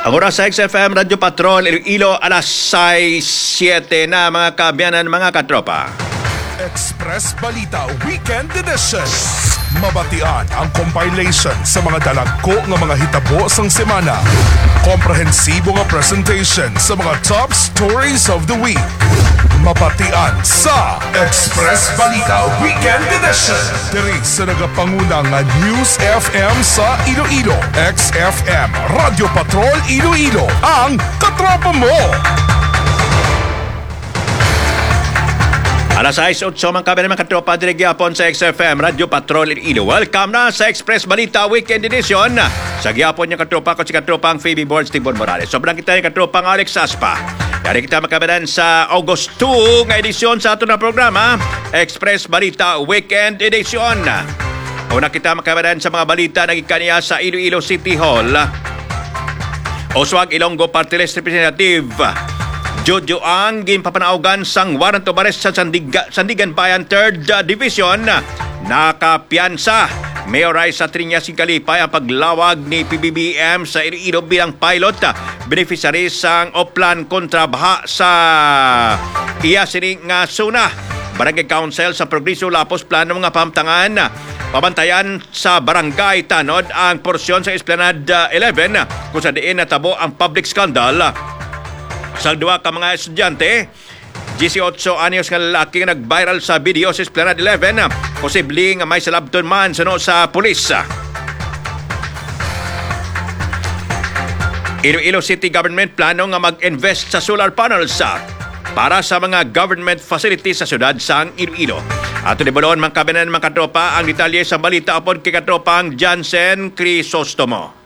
Ang oras sa XFM Radyo Patrol Iloilo alas 6:07 na mga kabyanan, mga katropa. Express Balita Weekend Edition. Mabatian ang compilation sa mga dalagko ng mga hitabo sang semana. Komprehensibo nga presentation sa mga top stories of the week. Mabatian sa Express Balita Weekend Edition. Diri sa nagapangunang nga News FM sa Iloilo. XFM Radio Patrol Iloilo. Ang katropa mo! Alas 6:08 mga kabyanan, mga katropa, diri gyapon sa XFM Radyo Patrol Iloilo. Welcome na sa Express Balita Weekend Edition. Sa gyapon niya katropa ko si katropang Phoebe Boards, Tibon Morales. Sobrang kita ni katropang Alex Aspa. Dari kita makabanan sa August 2 nga edisyon sa ato na programa, Express Balita Weekend Edition. Una kita makabanan sa mga balita na gikaniya sa Iloilo City Hall. Oswag Ilonggo Party List Representative Jojo Ang ginpapanaugan sang warrant of arrest sa Sandigan Bayan 3rd Division. Nakapiansa Mayor Raisa Triñas Kalipay ang paglawag ni PBBM sa Iloilo bilang pilot beneficiary sang Oplan kontra baha sa iya sining nga zona. Barangay Council sa Progreso Lapos plano nga pamtangan pabantayan sa Barangay Tanod ang porsyon sa Esplanade 11 kung sa diin natabo ang public scandal sa duwa ka mga estudyante. 18 anyos nga lalaki nga nag-viral sa video sa Esplanade 11. Posibleng may salabton man sa pulis. Iloilo City Government plano nga mag-invest sa solar panels para sa mga government facilities sa syudad sang Iloilo. Ato ni Balon, mga kabyanan, mga katropa, ang detalye sa balita upon kay katropang Jansen Crisostomo.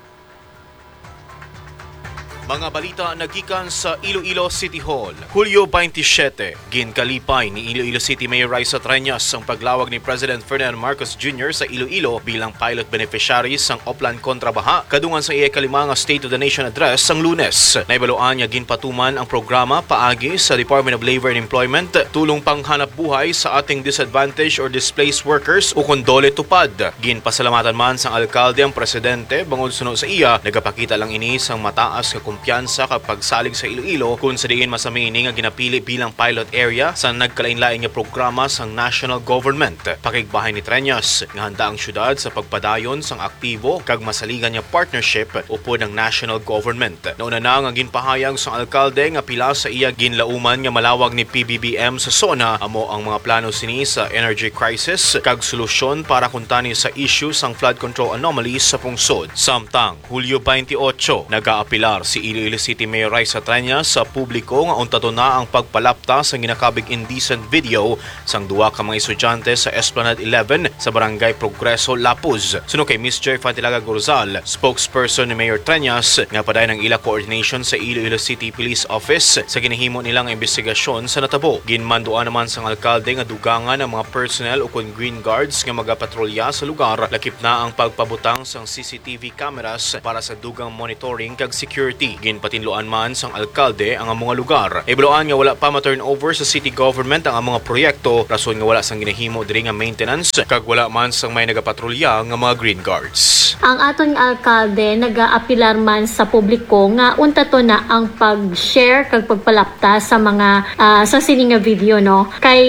Mga balita nagikan sa Iloilo City Hall. Hulyo 27, ginkalipay ni Iloilo City Mayor Raisa Triñas ang paglawag ni President Ferdinand Marcos Jr. sa Iloilo bilang pilot beneficiaries sang Oplan kontra baha kadungan sa ika-5 nga State of the Nation address sang Lunes. Naibaluan niya ginpatuman ang programa paagi sa Department of Labor and Employment tulong panghanap buhay sa ating disadvantaged or displaced workers o kondole tupad. Ginpasalamatan man sang alkalde ang presidente bangod sunod sa iya, nagapakita lang ini sang mataas nga kumpiyansa kapag salig sa Iloilo kung sa diin masamini nga ginapili bilang pilot area sa nagkalain-lain nga programa sang national government. Pakigbahay ni Triñas nga handa ang syudad sa pagpadayon sang aktibo kag masaligan nga partnership upod ng national government. Nauna na nga ginpahayag sang alkalde nga pila sa iya ginlauman nga malawag ni PBBM sa zona amo ang mga plano sini sa energy crisis kag solusyon para kuntani sa issue sang flood control anomalies sa pungsod. Samtang Hulyo 28, nag-aapilar si Iloilo City Mayor Raisa Triñas sa publiko nga untato na ang pagpalapta sa ginakabig indecent video sang duwa ka mga estudyante sa Esplanade 11 sa Barangay Progreso, Lapuz. Suno kay Miss Joy Fantilaga Gorzal, spokesperson ni Mayor Triñas, nga paday ng ila coordination sa Iloilo City Police Office sa ginahimo nilang investigasyon sa natabo. Ginmanduan naman sang alkalde nga dugangan ang mga personnel o kun green guards nga magapatrolya sa lugar. Lakip na ang pagpabutang sang CCTV cameras para sa dugang monitoring kag security. Ginpatinluan man sang alkalde ang mga lugar. Ibaluan nga wala pa ma-turnover sa city government ang mga proyekto, rason nga wala sang ginahimo diri nga maintenance kag wala man sang may nagapatrolya nga mga green guards. Ang atong alkalde nagaapilar man sa publiko nga untato na ang pag-share kag pagpalapta sa mga sa sini nga video no kay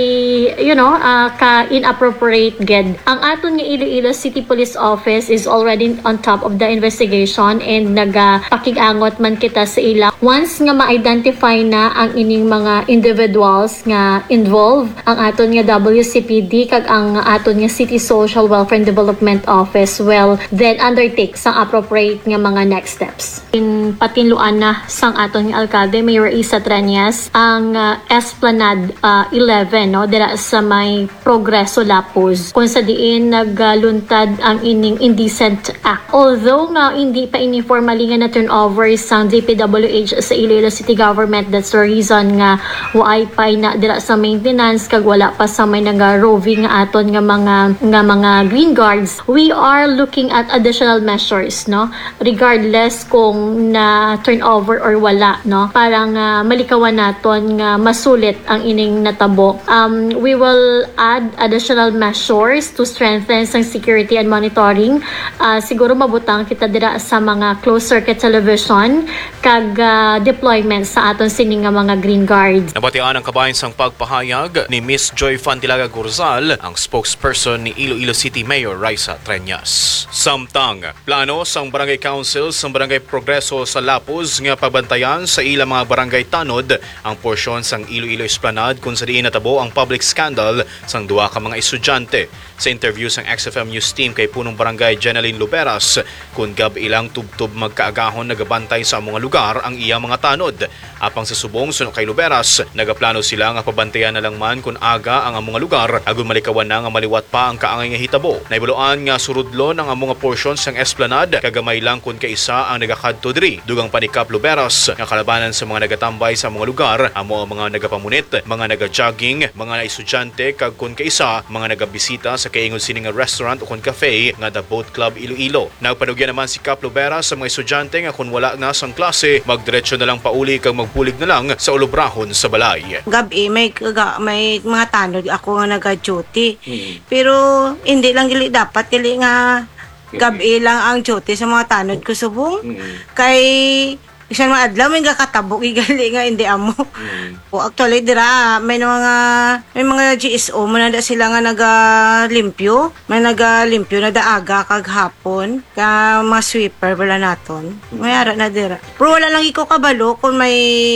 ka inappropriate ged. Ang aton nga Iloilo City Police Office is already on top of the investigation and nagapakig-angot man kita sa ila. Once nga ma-identify na ang ining mga individuals nga involved, ang aton nga WCPD kag ang aton nga City Social Welfare and Development Office will then undertake sang appropriate nga mga next steps. In patinluan na sang aton nga alkalde Mayor Raisa Triñas ang Esplanade 11 no dira sa may Progreso, Lapuz kung sa diin nagluntad ang ining indecent act. Although nga hindi pa ini formally nga na turnover sang DPWH sa Iloilo City Government, that's the reason nga waay pay na dira sa maintenance kag wala pa sa may naga-roving nga aton nga mga green guards. We are looking at additional measures no regardless kung na turnover or wala no para nga malikawan naton nga masulit ang ining natabo. We will add additional measures to strengthen sang security and monitoring. Siguro mabutang kita dira sa mga closed circuit television kag deployment sa aton sini nga mga Green Guards. Nabatian ang kabayan sang pagpahayag ni Miss Joy Fantilaga Gorzal, ang spokesperson ni Iloilo City Mayor Raisa Treñas. Samtang, plano sang Barangay Council sang Barangay Progreso sa Lapuz nga pabantayan sa ilang mga barangay tanod ang porsyon sang Iloilo Esplanade kung sa diin natabo ang public scandal sang duwa ka mga estudyante. Sa interview sang XFM News Team kay punong barangay Jeneline Luberas, kung gab ilang tubtub magkaagahon nagabantay sa mga lugar ang iya mga tanod. Apang sa subong sunod kay Luberas, nagaplano sila nga pabantayan na lang man kung aga ang mga lugar agon malikawan na nga maliwat pa ang kaangay nga hitabo. Naibuloan nga surudlon ang mga portions sang Esplanade kagamay lang kung kaisa ang nagakadto diri. Dugang panikap Luberas nga kalabanan sa mga nagatambay sa mga lugar, amo ang mga nagapamunit, mga naga-jogging, mga estudyante kag kung kaisa mga nagabisita sa kaingon sini nga restaurant o kung cafe nga The Boat Club Iloilo. Nagpanugyan naman si Kap Luberas sa mga estudyante nga kung wala na sang klase, magdiretso na lang pauli kag magpulig na lang sa ulobrahon sa balay. Gabi may mga tanod ako nga naga-duty. Pero hindi lang gili dapat dili nga gabi lang ang duty sa mga tanod ko subong. Kay isang mga adlaw may kakatabo igali nga hindi amo. Actually dira may mga GSO man na sila nga nagalimpyo. May nagalimpyo na daaga kag hapon ka mga sweeper wala naton. Mayara na dira. Pero wala lang iko kabalo kung may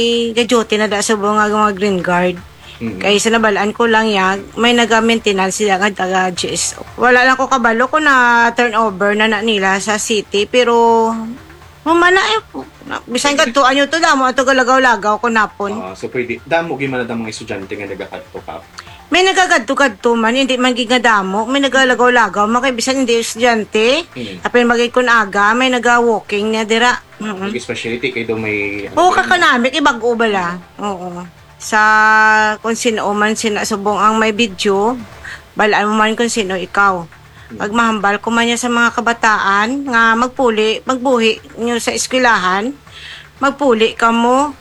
duty na da sa mga Green Guard. Kaya sa nabalaan ko lang may naga-maintenance sila nga taga GSO. Wala lang ko kabalo kung na turnover na nila sa city pero mamana bisan kadto anyo to damo ato galagaw-lagaw ko napon. So pwede damo gyud man ang mga estudyante nga nagakadto ka. May nagagadto-kadto man hindi man gigadamo, may nagalagaw-lagaw man kay bisan hindi estudyante. Apil magay kun aga may naga-walking na dira. Mag specialty kay do may Kakanamik ibag-o bala. Oo. Sa kung sino man sinasubong ang may video, balaan mo man kung sino ikaw. Pag mahambal ko man niya sa mga kabataan nga magbuhi nyo sa eskwelahan, magpuli ka mo,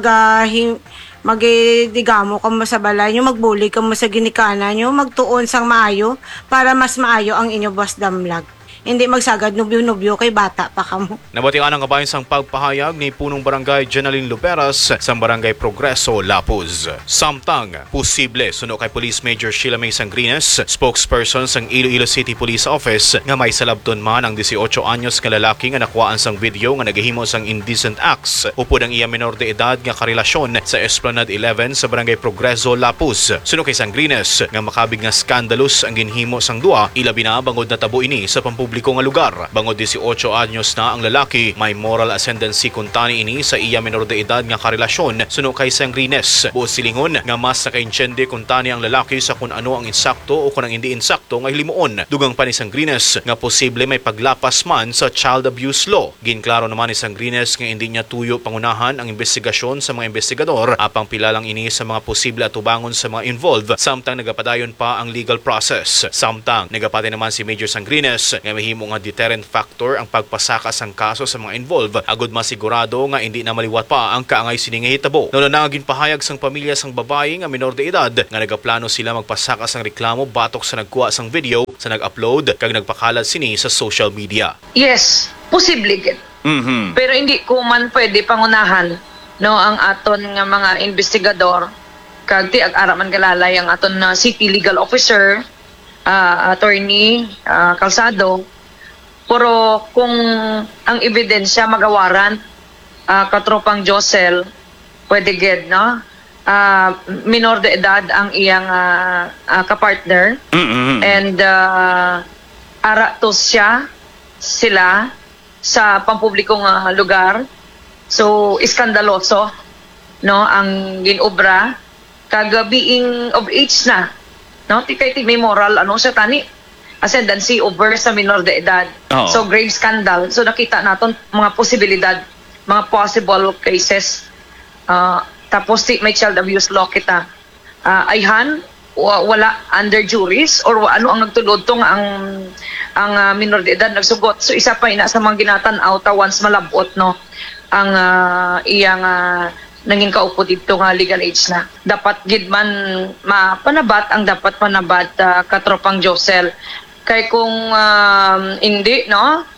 magidigamo ka mo sa balay nyo, magbuli ka mo sa ginikanan nyo, magtuon sang maayo para mas maayo ang inyo bus damlag. Hindi magsagad nubyo-nubyo kay bata pa kamo. Nabatian ang kabayan sang pagpahayag ni punong barangay Jeneline Luberas sa Barangay Progreso, Lapuz. Samtang, posible suno kay Police Major Sheila May Sangrines, spokesperson sang Iloilo City Police Office, nga may salabton man ang 18 anyos nga lalaki nga nakuhaan sang video nga nagahimo sang indecent acts upod ang iya menor de edad nga karelasyon sa Esplanade 11 sa Barangay Progreso, Lapuz. Suno kay Sangrines nga makabig nga skandalous ang ginhimo sang duwa, ilabi na bangod na tabo ini sa pampubliko nga lugar. Bangod 18 anyos na ang lalaki, may moral ascendancy kuntani ini sa iya menor de edad nga karelasyon suno kay Sangrines. Buos silingon nga mas nakaintyende kuntani ang lalaki sa kung ano ang insakto o kung ang hindi insakto nga hilimuon. Dugang pa ni Sangrines nga posible may paglapas man sa child abuse law. Ginklaro naman ni Sangrines nga hindi niya tuyo pangunahan ang investigasyon sa mga investigador apang pilalang ini sa mga posible atubangon sa mga involved samtang nagapadayon pa ang legal process. Samtang nagapatay naman si Major Sangrines nga mahimo nga deterrent factor ang pagpasakas ang kaso sa mga involved agud masigurado nga hindi na maliwat pa ang kaangay sining hitabo. Nananagin pahayag sang pamilya sang babae nga menor de edad nga nagaplano sila magpasakas ang reklamo batok sa nagkuha sang video sa nag-upload kag nagpakalat sini sa social media. Yes, posible gid. Pero hindi ko man pwede pangunahan no ang aton nga mga investigador kag ti ag-ara man kalalay ang aton na city legal officer, attorney Calzado. Pero kung ang ebidensya magawaran katropang Josel, pwede gid no? Minor de edad ang iyang kapartner. And ara to sila sa pampublikong lugar. So iskandaloso no ang ginobra kag being of age na no tikay may moral sa tani ascendancy over sa minor de edad. So grave scandal. So nakita naton mga posibilidad, mga possible cases. Tapos may child abuse law kita. Ayhan wala under juris or ano ang nagtulod tong ang minor de edad nagsugot. So isa pa ina sa mga ginatan-aw once malabot no ang iyang nanging kaupo dito nga legal age na. Dapat gid man mapanabat ang dapat panabat katropang Josel. Kay kung hindi no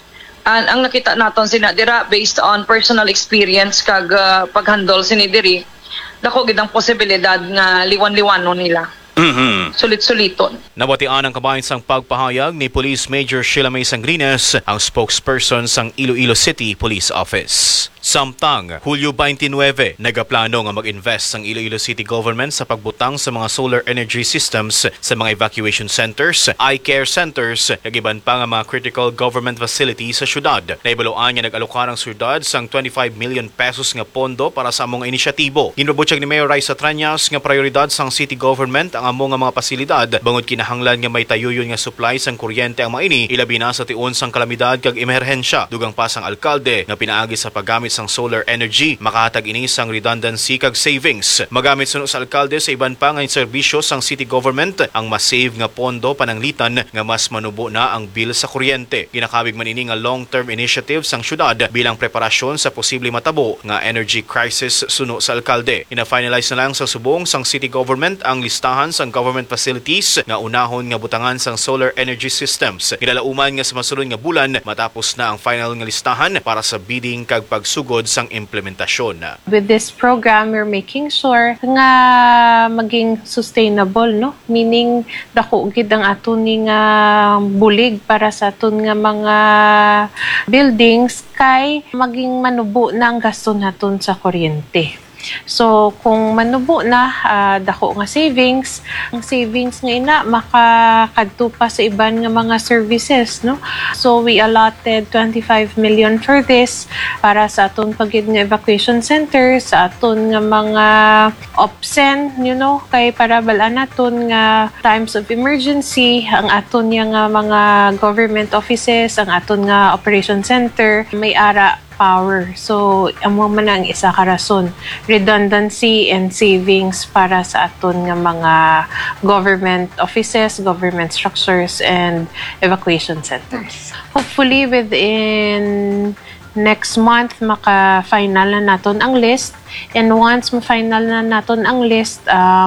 Ang nakita naton sina dira based on personal experience kag paghandle sini diri, dako gid ang posibilidad nga liwan-liwanon nila. Sulit-suliton. Nabatian ang kabayan sang pagpahayag ni Police Major Sheila May Sangrines, ang spokesperson sang Iloilo City Police Office. Samtang Hulyo 29, nagaplano nga mag-invest ang Iloilo City Government sa pagbutang sa mga solar energy systems sa mga evacuation centers, eye care centers, kagiban pa nga mga critical government facilities sa syudad. Naibaluan niya nag-alokar ang syudad sang 25 million pesos nga pondo para sa among inisyatibo. Ginbabutyag ni Mayor Raisa Trañas nga prioridad sang city government ang among nga mga pasilidad bangod kinahanglan nga may tayuyon nga supply sang kuryente ang mga ini, ilabi na sa tiun sang kalamidad kag emerhensya. Dugang pa sang alkalde nga pinaagi sa paggamit sang solar energy, makahatag ini sang redundancy kag savings. Magamit suno sa alkalde sa iban pa nga serbisyo sang city government ang mas-save nga pondo pananglitan nga mas manubo na ang bill sa kuryente. Ginakabig man ini nga long-term initiative sang syudad bilang preparasyon sa posible matabo nga energy crisis suno sa alkalde. Ina-finalize na lang sa subong sang city government ang listahan sang government facilities nga unahon nga butangan sang solar energy systems. Kinalauman nga sa masunod nga bulan matapos na ang final nga listahan para sa bidding kag pagsugod sang implementasyon. With this program, we're making sure nga maging sustainable, no? Meaning, dako gid ang aton nga bulig para sa aton nga mga buildings kay maging manubo na ang gasto naton sa kuryente. So, kung manubo na, dako nga savings, ang savings nga ina, makakadto pa sa iban nga mga services, no? So, we allotted 25 million for this para sa aton pagid nga evacuation centers, sa aton nga mga OPSEN, kay para balaan naton nga times of emergency, ang aton nga mga government offices, ang aton nga operation center, may ara power. So, amo man ang isa ka rason, redundancy and savings para sa aton nga mga government offices, government structures, and evacuation centers. Hopefully, within next month, maka-final na naton ang list. And once ma-final na naton ang list,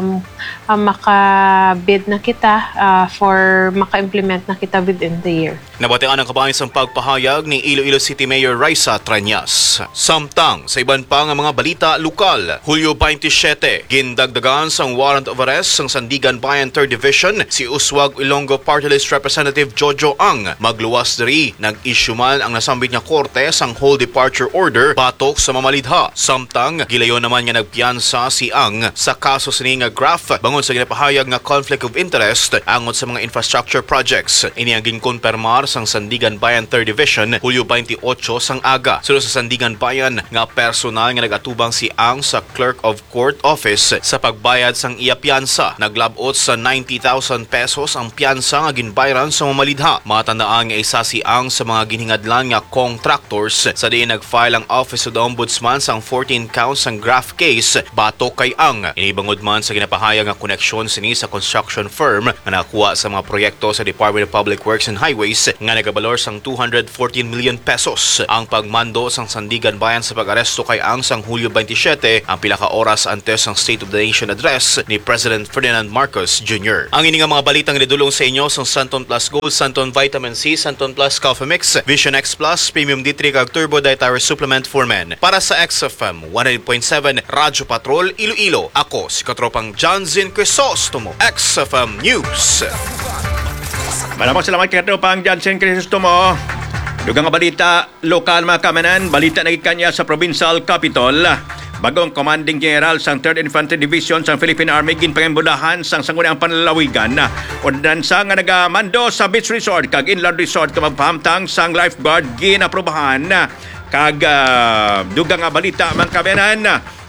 maka-bid na kita for maka-implement na kita within the year. Nabatian ang kabayan sa pagpahayag ni Iloilo City Mayor Raisa Trañas. Samtang sa iban pa nga mga balita lokal, Hulyo 27, gindagdagan sang warrant of arrest sang Sandigan Bayan 3rd Division si Uswag Ilonggo Party List Representative Jojo Ang. Magluwas diri, nag-issue man ang nasambit nga korte sang whole departure order batok sa mamalidha. Samtang gilayon naman nga nagpiyansa si Ang sa kaso sini nga graph bangon sa ginapahayag nga conflict of interest angot sa mga infrastructure projects. Ini ang ginkonpermar sang Sandigan Bayan 3rd Division Hulyo 28 sang aga. Sulod sa Sandigan Bayan nga personal nga nagatubang si Ang sa Clerk of Court Office sa pagbayad sang iya piyansa. Naglabot sa 90,000 pesos ang piyansa nga ginbayran sa mamalidha. Matandaan nga isa si Ang sa mga ginhingadlan nga contractors sa diin nag-file ang Office of the Ombudsman sang 14 counts ang graph case batok kay Ang. Inibangod man sa ginapahayag nga koneksyon sini sa construction firm nga nakuha sa mga proyekto sa Department of Public Works and Highways nga nagabalor sang 214 million pesos. Ang pagmando sang Sandigan Bayan sa pag-aresto kay Ang sang Hulyo 27 ang pila ka oras antes sang State of the Nation address ni President Ferdinand Marcos Jr. Ang ini nga mga balitang nidulong sa inyo sang Santon Plus Gold, Santon Vitamin C, Santon Plus Coffee Mix, Vision X Plus, Premium D3 kag Turbo Dietary Supplement for Men. Para sa XFM 100.7 Radyo Patrol Iloilo, ako si Katropang John Zin Crisostomo, XFM News. Maraming salamat kay Katropang Johnson Crisostomo. Dugang nga balita, lokal mga kamanan, balita na ikanya sa Provincial Capital. Bagong Commanding General sang 3rd Infantry Division sang Philippine Army ginpangembulahan sang sangguniang panlalawigan. Ordinansa nga nagamando sa beach resort kag inland resort kamagpahamtang sang lifeguard ginaprubahan. Kag dugang nga balita mga kamanan,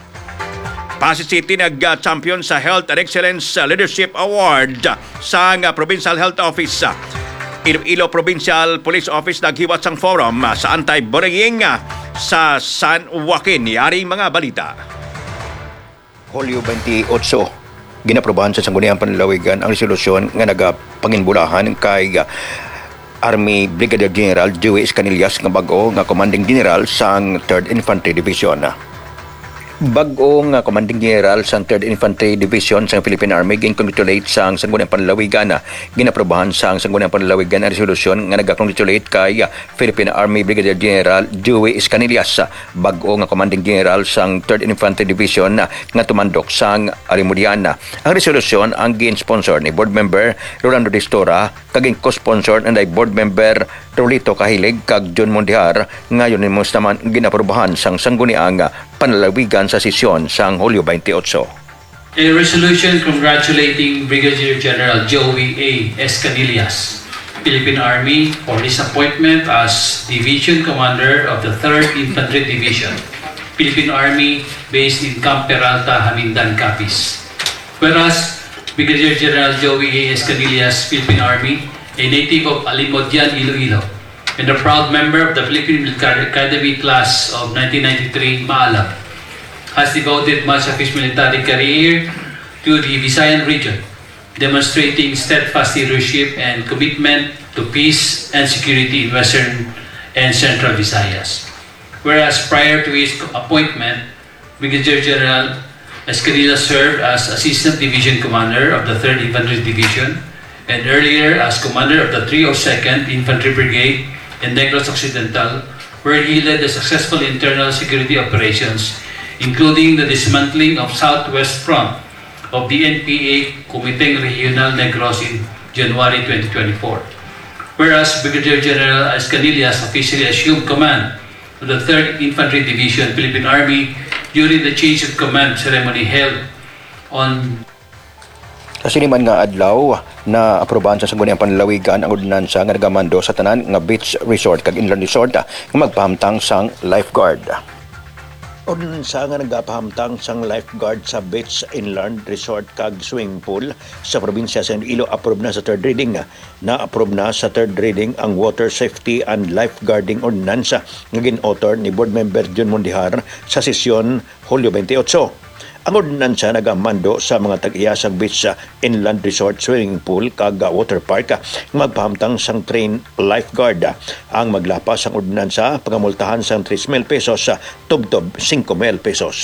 Pasig City nag-champion sa Health and Excellence Leadership Award sa Provincial Health Office. Iloilo Provincial Police Office naghiwat sang forum sa anti-bullying sa San Joaquin. Yaring mga balita. Hulyo 28, ginaprobahan sa sangguniang panlalawigan ang resolusyon nga nagapanginbulahan kay Army Brigadier General Joey Escanillas nga bago nga Commanding General sang 3rd Infantry Division. Bagong Commanding General sa 3rd Infantry Division sa Philippine Army gin-congratulate sa Sangguniang Panlalawigan ginaprobahan sa Sangguniang Panlalawigan ang resolusyon nga nag-congratulate kay Philippine Army Brigadier General Joey Escanillas, bagong Commanding General sa 3rd Infantry Division nga tumandok sa Alimudiana. Ang resolusyon ang gin-sponsor ni Board Member Rolando Distora kaging co-sponsor na Board Member Rolito Kahilig kag John Mondihar. Ngayon ni naman ginaprobahan sang Sangguniang Panlalawigan sa sesyon sang Hulyo 28. A resolution congratulating Brigadier General Joey A. Escanillas, Philippine Army, for his appointment as Division Commander of the 3rd Infantry Division, Philippine Army, based in Camp Peralta, Hamindan, Capiz. Whereas Brigadier General Joey A. Escanillas, Philippine Army, a native of Alimodian, Iloilo, and a proud member of the Philippine Military Academy class of 1993, Maalam, has devoted much of his military career to the Visayan region, demonstrating steadfast leadership and commitment to peace and security in Western and Central Visayas. Whereas prior to his appointment, Brigadier General Escanillas served as Assistant Division Commander of the 3rd Infantry Division and earlier as Commander of the 302nd Infantry Brigade in Negros Occidental, where he led the successful internal security operations, including the dismantling of Southwest Front of the NPA Comiteng Regional Negros in January 2024. Whereas Brigadier General Escanillas officially assumed command of the 3rd Infantry Division, Philippine Army, during the change of command ceremony held on Sa siniman nga adlaw na aprobahan sa Sangguniang Panlalawigan ang ordinansa nga nagamando sa tanan nga beach resort kag inland resort nga magpahamtang sang lifeguard. Ordinansa nga nagapahamtang sang lifeguard sa beach, inland resort kag swimming pool sa probinsya sa Iloilo approve na sa third reading. Na-approve na sa third reading ang water safety and lifeguarding ordinansa nga gin-author ni Board Member John Mondihar sa sesyon Hulyo 28. Ang ordinansa nagamando sa mga tag-iyasang beach sa inland resort, swimming pool kag water park magpahamtang sang train lifeguard. Ang maglapas ang ordinansa pangamultahan sang 3,000 pesos sa tubtob 5,000 pesos.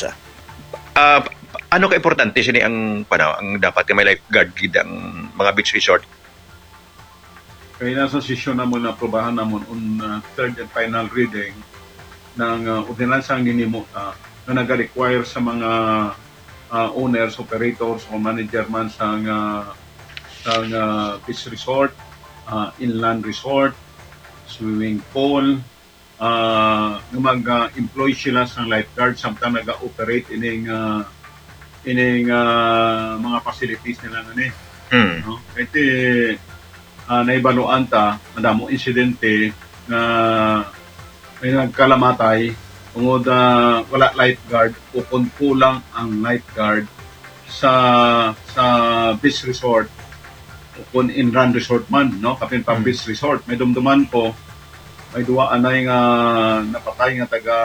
Ano ka importante sini ang ang dapat may lifeguard gid ang mga beach resort? Kaya nasa sesyon namon na aprobahan namon on third and final reading ng ordinansa ang ginimo na nag-require sa mga owners, operators o manager man sa beach resort, inland resort, swimming pool, mag-employ sila sa lifeguard samtang nag-operate ining mga facilities nila ngani. No? Kasi naibaluan ta, madamo insidente na may nagkalamatay tungod wala lifeguard o kung kulang ang lifeguard sa beach resort o kung inland resort man, no? Kapin pang beach resort. May dumduman ko, may duwa anay nga napatay nga taga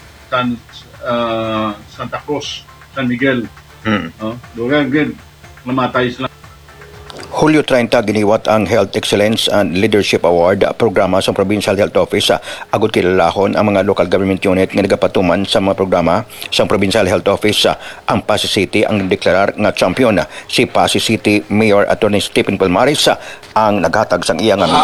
Santa Cruz, San Miguel. No? Doon good, namatay sila. Hulyo 30 giniwat ang Health Excellence and Leadership Award programa sa Provincial Health Office. Agud kilalahon ang mga local government unit nga nagapatuman sa mga programa sa Provincial Health Office. Ang Pasig City ang deklarar nga champion. Si Pasig City Mayor Attorney Stephen Palmares ang naghatag sang iyang